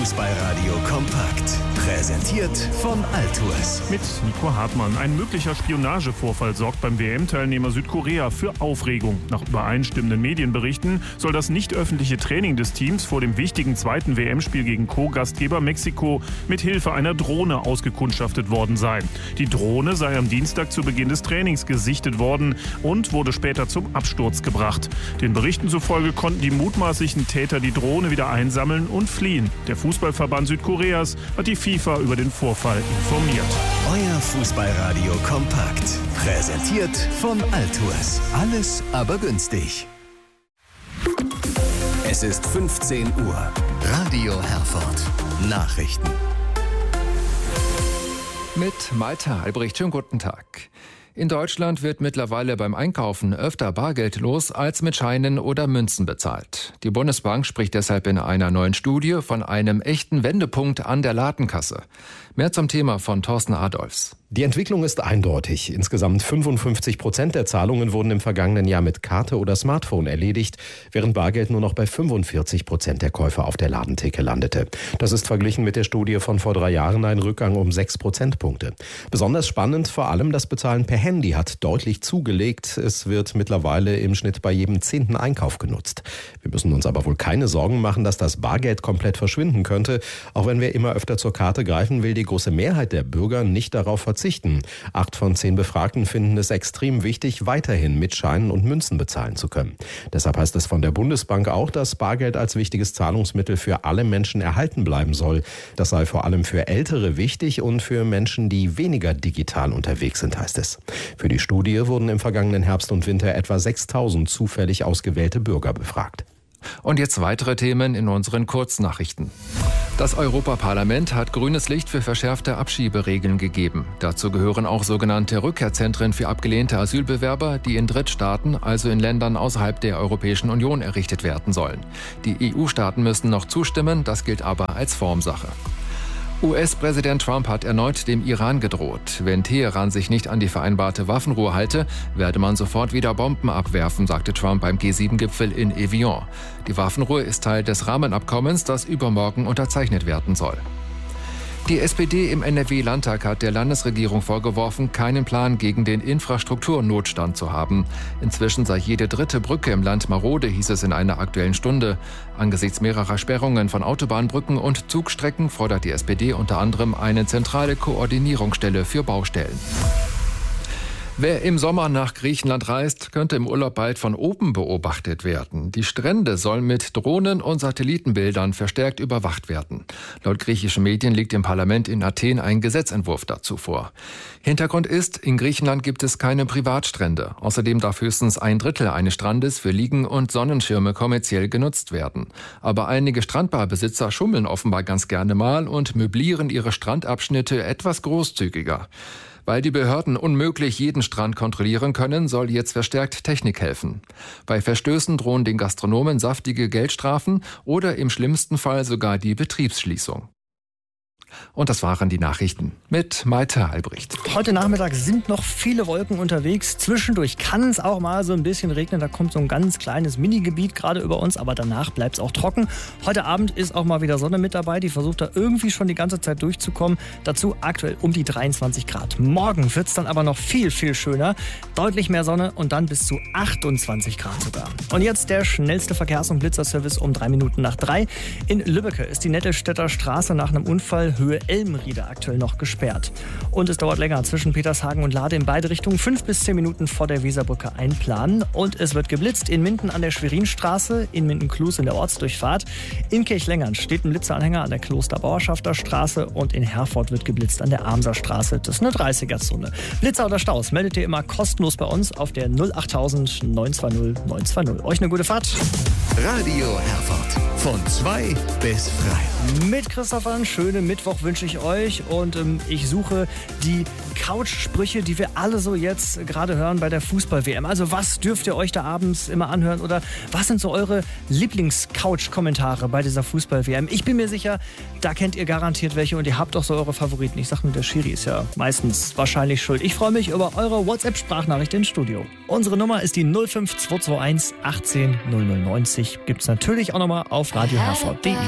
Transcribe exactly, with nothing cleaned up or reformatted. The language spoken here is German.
Fußballradio kompakt. Präsentiert von Altours. Mit Nico Hartmann. Ein möglicher Spionagevorfall sorgt beim W M-Teilnehmer Südkorea für Aufregung. Nach übereinstimmenden Medienberichten soll das nicht öffentliche Training des Teams vor dem wichtigen zweiten W M-Spiel gegen Co-Gastgeber Mexiko mit Hilfe einer Drohne ausgekundschaftet worden sein. Die Drohne sei am Dienstag zu Beginn des Trainings gesichtet worden und wurde später zum Absturz gebracht. Den Berichten zufolge konnten die mutmaßlichen Täter die Drohne wieder einsammeln und fliehen. Der Fußballverband Südkoreas hat die FIFA über den Vorfall informiert. Euer Fußballradio kompakt. Präsentiert von Altours. Alles aber günstig. Es ist fünfzehn Uhr. Radio Herford. Nachrichten. Mit Malte Albrecht. Schönen guten Tag. In Deutschland wird mittlerweile beim Einkaufen öfter bargeldlos als mit Scheinen oder Münzen bezahlt. Die Bundesbank spricht deshalb in einer neuen Studie von einem echten Wendepunkt an der Ladenkasse. Mehr zum Thema von Thorsten Adolfs. Die Entwicklung ist eindeutig. Insgesamt fünfundfünfzig Prozent der Zahlungen wurden im vergangenen Jahr mit Karte oder Smartphone erledigt, während Bargeld nur noch bei fünfundvierzig Prozent der Käufer auf der Ladentheke landete. Das ist verglichen mit der Studie von vor drei Jahren ein Rückgang um sechs Prozentpunkte. Besonders spannend vor allem das Bezahlen per Handy hat deutlich zugelegt. Es wird mittlerweile im Schnitt bei jedem zehnten Einkauf genutzt. Wir müssen uns aber wohl keine Sorgen machen, dass das Bargeld komplett verschwinden könnte. Auch wenn wir immer öfter zur Karte greifen, will die große Mehrheit der Bürger nicht darauf verzichten. Acht von zehn Befragten finden es extrem wichtig, weiterhin mit Scheinen und Münzen bezahlen zu können. Deshalb heißt es von der Bundesbank auch, dass Bargeld als wichtiges Zahlungsmittel für alle Menschen erhalten bleiben soll. Das sei vor allem für Ältere wichtig und für Menschen, die weniger digital unterwegs sind, heißt es. Für die Studie wurden im vergangenen Herbst und Winter etwa sechstausend zufällig ausgewählte Bürger befragt. Und jetzt weitere Themen in unseren Kurznachrichten. Das Europaparlament hat grünes Licht für verschärfte Abschieberegeln gegeben. Dazu gehören auch sogenannte Rückkehrzentren für abgelehnte Asylbewerber, die in Drittstaaten, also in Ländern außerhalb der Europäischen Union, errichtet werden sollen. Die E U-Staaten müssen noch zustimmen, das gilt aber als Formsache. U S-Präsident Trump hat erneut dem Iran gedroht. Wenn Teheran sich nicht an die vereinbarte Waffenruhe halte, werde man sofort wieder Bomben abwerfen, sagte Trump beim G sieben Gipfel in Evian. Die Waffenruhe ist Teil des Rahmenabkommens, das übermorgen unterzeichnet werden soll. Die S P D im N R W-Landtag hat der Landesregierung vorgeworfen, keinen Plan gegen den Infrastrukturnotstand zu haben. Inzwischen sei jede dritte Brücke im Land marode, hieß es in einer Aktuellen Stunde. Angesichts mehrerer Sperrungen von Autobahnbrücken und Zugstrecken fordert die S P D unter anderem eine zentrale Koordinierungsstelle für Baustellen. Wer im Sommer nach Griechenland reist, könnte im Urlaub bald von oben beobachtet werden. Die Strände sollen mit Drohnen und Satellitenbildern verstärkt überwacht werden. Laut griechischen Medien liegt im Parlament in Athen ein Gesetzentwurf dazu vor. Hintergrund ist, in Griechenland gibt es keine Privatstrände. Außerdem darf höchstens ein Drittel eines Strandes für Liegen und Sonnenschirme kommerziell genutzt werden. Aber einige Strandbarbesitzer schummeln offenbar ganz gerne mal und möblieren ihre Strandabschnitte etwas großzügiger. Weil die Behörden unmöglich jeden Strand kontrollieren können, soll jetzt verstärkt Technik helfen. Bei Verstößen drohen den Gastronomen saftige Geldstrafen oder im schlimmsten Fall sogar die Betriebsschließung. Und das waren die Nachrichten mit Malte Albrecht. Heute Nachmittag sind noch viele Wolken unterwegs. Zwischendurch kann es auch mal so ein bisschen regnen. Da kommt so ein ganz kleines Minigebiet gerade über uns, aber danach bleibt es auch trocken. Heute Abend ist auch mal wieder Sonne mit dabei. Die versucht da irgendwie schon die ganze Zeit durchzukommen. Dazu aktuell um die dreiundzwanzig Grad. Morgen wird es dann aber noch viel, viel schöner. Deutlich mehr Sonne und dann bis zu achtundzwanzig Grad sogar. Und jetzt der schnellste Verkehrs- und Blitzerservice um drei Minuten nach drei. In Lübbecke ist die Nettelstädter Straße nach einem Unfall Höhe Elmriede aktuell noch gesperrt. Und es dauert länger zwischen Petershagen und Lade in beide Richtungen. Fünf bis zehn Minuten vor der Weserbrücke einplanen. Und es wird geblitzt in Minden an der Schwerinstraße, in Minden-Klus in der Ortsdurchfahrt. In Kirchlengern steht ein Blitzeranhänger an der Klosterbauerschafter Straße und in Herford wird geblitzt an der Amser Straße. Das ist eine dreißiger-Zone. Blitzer oder Staus meldet ihr immer kostenlos bei uns auf der null achttausend neun zwei null neun zwei null. Euch eine gute Fahrt. Radio Herford. Von zwei bis frei. Mit Christopher einen schönen Mittwoch wünsche ich euch und ähm, ich suche die Couch-Sprüche, die wir alle so jetzt gerade hören bei der Fußball-W M. Also was dürft ihr euch da abends immer anhören oder was sind so eure Lieblings-Couch-Kommentare bei dieser Fußball-W M? Ich bin mir sicher, da kennt ihr garantiert welche und ihr habt auch so eure Favoriten. Ich sag nur, der Schiri ist ja meistens wahrscheinlich schuld. Ich freue mich über eure WhatsApp-Sprachnachricht ins Studio. Unsere Nummer ist die null fünf zwei zwei eins achtzehn null null neunzig. Gibt's natürlich auch nochmal auf radio herford punkt de.